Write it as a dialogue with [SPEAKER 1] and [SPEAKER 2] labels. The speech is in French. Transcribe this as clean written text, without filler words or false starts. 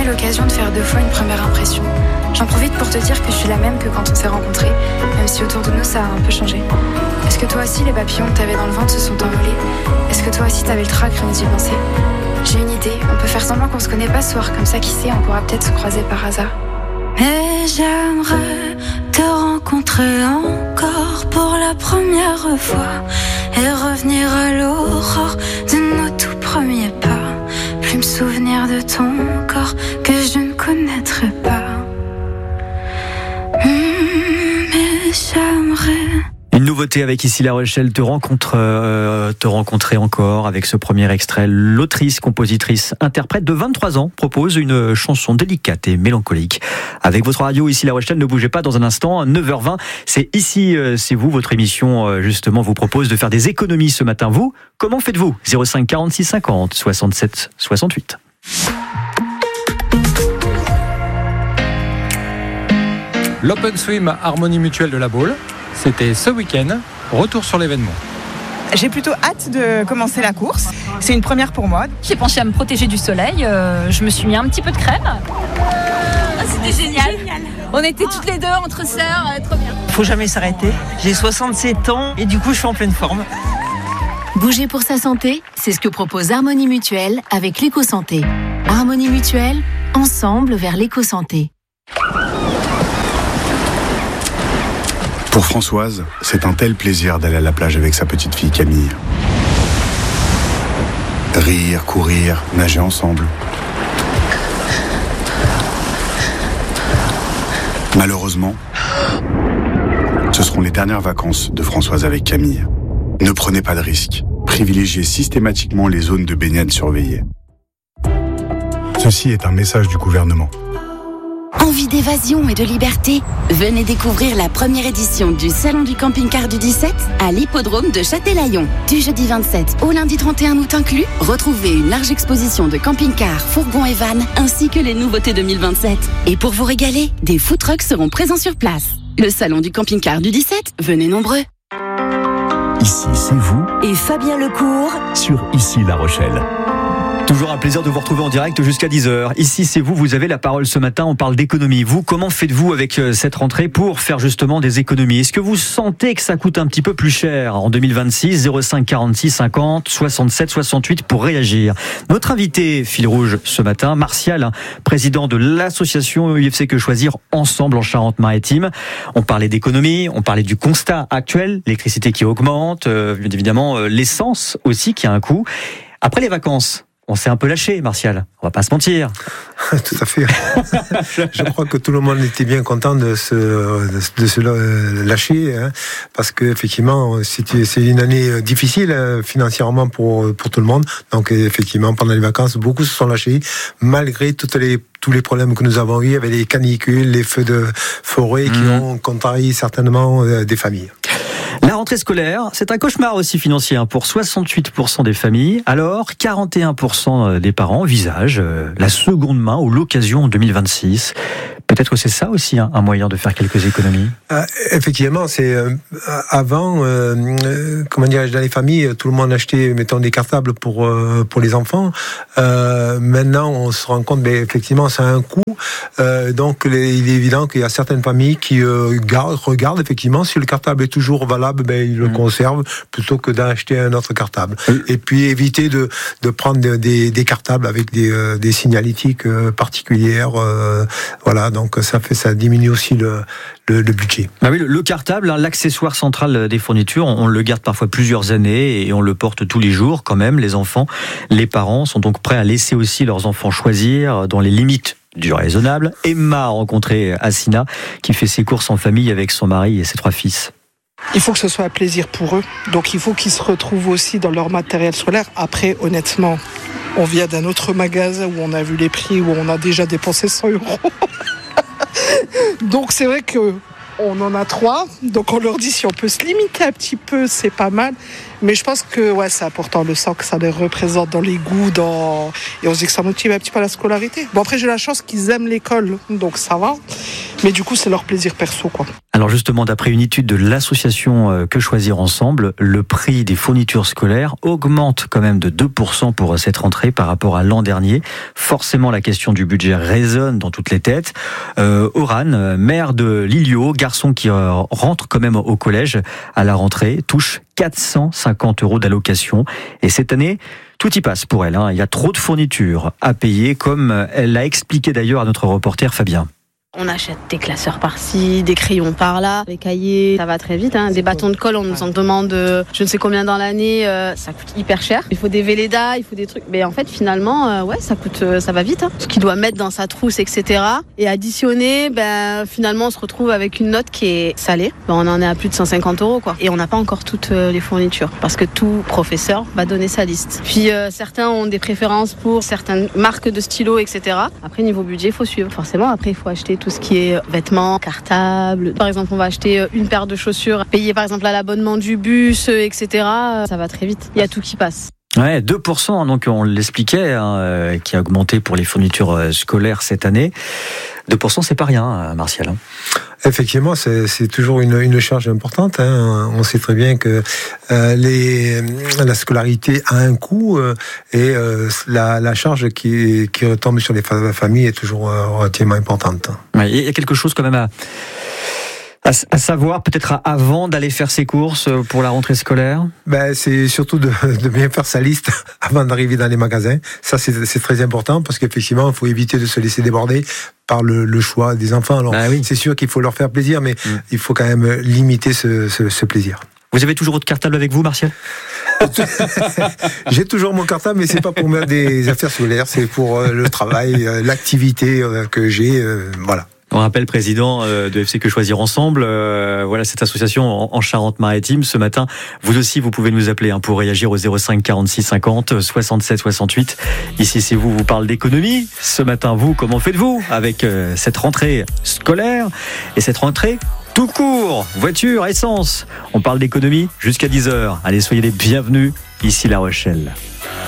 [SPEAKER 1] jamais l'occasion de faire 2 fois une première impression. J'en profite pour te dire que je suis la même que quand on s'est rencontrés, même si autour de nous ça a un peu changé. Est-ce que toi aussi les papillons que t'avais dans le ventre se sont envolés? Est-ce que toi aussi t'avais le trac rien d'y penser? J'ai une idée, on peut faire semblant qu'on se connaît pas ce soir, comme ça qui sait, on pourra peut-être se croiser par hasard. Mais j'aimerais te rencontrer encore pour la première fois et revenir à l'aurore de nos tout premiers pas. Plus me souvenir de ton corps que je ne connaîtrai pas. Mais j'aimerais...
[SPEAKER 2] Une nouveauté avec Ici La Rochelle, te rencontrer encore avec ce premier extrait. L'autrice, compositrice, interprète de 23 ans propose une chanson délicate et mélancolique. Avec votre radio Ici La Rochelle, ne bougez pas dans un instant, 9h20. C'est Ici, c'est vous, votre émission justement vous propose de faire des économies ce matin. Vous, comment faites-vous? 05 46 50 67 68.
[SPEAKER 3] L'Open Swim Harmonie Mutuelle de la Baule, c'était ce week-end. Retour sur l'événement.
[SPEAKER 4] J'ai plutôt hâte de commencer la course. C'est une première pour moi.
[SPEAKER 5] J'ai pensé à me protéger du soleil. Je me suis mis un petit peu de crème. C'était génial. On était toutes les deux entre sœurs. Trop bien.
[SPEAKER 6] Faut jamais s'arrêter. J'ai 67 ans et du coup je suis en pleine forme.
[SPEAKER 7] Bouger pour sa santé, c'est ce que propose Harmonie Mutuelle avec l'éco-santé. Harmonie Mutuelle, ensemble vers l'éco-santé.
[SPEAKER 8] Pour Françoise, c'est un tel plaisir d'aller à la plage avec sa petite fille Camille. Rire, courir, nager ensemble. Malheureusement, ce seront les dernières vacances de Françoise avec Camille. Ne prenez pas de risques. Privilégiez systématiquement les zones de baignade surveillées. Ceci est un message du gouvernement.
[SPEAKER 9] Envie d'évasion et de liberté? Venez découvrir la première édition du Salon du camping-car du 17 à l'hippodrome de Châtelaillon. Du jeudi 27 au lundi 31 août inclus, retrouvez une large exposition de camping-cars, fourgons et vannes, ainsi que les nouveautés 2027. Et pour vous régaler, des food trucks seront présents sur place. Le Salon du camping-car du 17, venez nombreux.
[SPEAKER 10] Ici, c'est vous
[SPEAKER 11] et Fabien Lecourt
[SPEAKER 10] sur Ici La Rochelle.
[SPEAKER 2] Toujours un plaisir de vous retrouver en direct jusqu'à 10h. Ici, c'est vous, vous avez la parole ce matin, on parle d'économie. Vous, comment faites-vous avec cette rentrée pour faire justement des économies? Est-ce que vous sentez que ça coûte un petit peu plus cher en 2026? 05 46 50 67 68 pour réagir. Notre invité fil rouge ce matin, Martial, président de l'association UFC Que Choisir Ensemble en Charente-Maritime. On parlait d'économie, on parlait du constat actuel, l'électricité qui augmente, bien évidemment l'essence aussi qui a un coût. Après les vacances, on s'est un peu lâché, Martial. On va pas se mentir.
[SPEAKER 12] Tout à fait. Je crois que tout le monde était bien content de se lâcher, hein, parce que effectivement, c'est une année difficile financièrement pour tout le monde. Donc effectivement, pendant les vacances, beaucoup se sont lâchés, malgré tous les problèmes que nous avons eu avec les canicules, les feux de forêt qui ont contrarié certainement des familles.
[SPEAKER 2] La rentrée scolaire, c'est un cauchemar aussi financier pour 68% des familles. Alors, 41% des parents envisagent la seconde main ou l'occasion en 2026. Peut-être que c'est ça aussi un moyen de faire quelques économies.
[SPEAKER 12] Effectivement, c'est avant, comment dirais-je, dans les familles, tout le monde achetait, mettons, des cartables pour les enfants. Maintenant, on se rend compte, effectivement, ça a un coût. Donc, il est évident qu'il y a certaines familles qui regardent effectivement si le cartable est toujours valable, ils le conservent plutôt que d'acheter un autre cartable. Et puis éviter de prendre des cartables avec des signalétiques particulières. Voilà, donc ça diminue aussi le budget.
[SPEAKER 2] Ah oui, le cartable, l'accessoire central des fournitures, on le garde parfois plusieurs années et on le porte tous les jours quand même. Les enfants, les parents sont donc prêts à laisser aussi leurs enfants choisir dans les limites du raisonnable. Emma a rencontré Assina qui fait ses courses en famille avec son mari et ses 3 fils.
[SPEAKER 13] Il faut que ce soit un plaisir pour eux. Donc il faut qu'ils se retrouvent aussi dans leur matériel scolaire. Après, honnêtement, on vient d'un autre magasin où on a vu les prix, où on a déjà dépensé 100 €. Donc c'est vrai qu'on en a 3. Donc on leur dit si on peut se limiter un petit peu, c'est pas mal. Mais je pense que c'est important. On le sent que ça les représente dans les goûts, et on se dit que ça motive un petit peu la scolarité. Bon, après j'ai la chance qu'ils aiment l'école, donc ça va. Mais du coup c'est leur plaisir perso, quoi.
[SPEAKER 2] Alors justement, d'après une étude de l'association Que Choisir Ensemble, le prix des fournitures scolaires augmente quand même de 2% pour cette rentrée par rapport à l'an dernier. Forcément, la question du budget résonne dans toutes les têtes. Oran, maire de Lilio, garçon qui rentre quand même au collège à la rentrée, touche 450 € d'allocation. Et cette année, tout y passe pour elle. Il y a trop de fournitures à payer, comme elle l'a expliqué d'ailleurs à notre reporter Fabien.
[SPEAKER 11] On achète des classeurs par-ci, des crayons par-là, des cahiers, ça va très vite. Des bâtons de colle, on nous en demande je ne sais combien dans l'année, ça coûte hyper cher. Il faut des Velleda, il faut des trucs. Mais en fait, finalement, ça va vite. Ce qu'il doit mettre dans sa trousse, etc. Et additionner, finalement, on se retrouve avec une note qui est salée. On en est à plus de 150 €, quoi. Et on n'a pas encore toutes les fournitures, parce que tout professeur va donner sa liste. Puis certains ont des préférences pour certaines marques de stylos, etc. Après, niveau budget, il faut suivre. Forcément, après, il faut acheter tout ce qui est vêtements, cartables. Par exemple, on va acheter une paire de chaussures, payer par exemple à l'abonnement du bus, etc. Ça va très vite. Il y a tout qui passe.
[SPEAKER 2] Ouais, 2%, donc on l'expliquait, qui a augmenté pour les fournitures scolaires cette année. 2%, c'est pas rien, Martial.
[SPEAKER 12] Effectivement, c'est toujours une charge importante. On sait très bien que la scolarité a un coût et la charge qui retombe sur les familles est toujours relativement importante.
[SPEAKER 2] Ouais, il y a quelque chose quand même à savoir, peut-être avant d'aller faire ses courses pour la rentrée scolaire.
[SPEAKER 12] C'est surtout de bien faire sa liste avant d'arriver dans les magasins. Ça, c'est très important parce qu'effectivement, il faut éviter de se laisser déborder par le choix des enfants. Alors, c'est sûr qu'il faut leur faire plaisir, mais il faut quand même limiter ce plaisir.
[SPEAKER 2] Vous avez toujours votre cartable avec vous, Martial ?
[SPEAKER 12] J'ai toujours mon cartable, mais c'est pas pour mettre des affaires scolaires, c'est pour le travail, l'activité que j'ai, voilà.
[SPEAKER 2] On rappelle, président de FC Que Choisir Ensemble, voilà cette association en Charente-Maritime. Ce matin, vous aussi, vous pouvez nous appeler pour réagir au 05 46 50 67 68. Ici, c'est vous parle d'économie. Ce matin, vous, comment faites-vous avec cette rentrée scolaire et cette rentrée tout court, voiture, essence? On parle d'économie jusqu'à 10h. Allez, soyez les bienvenus, ici La Rochelle.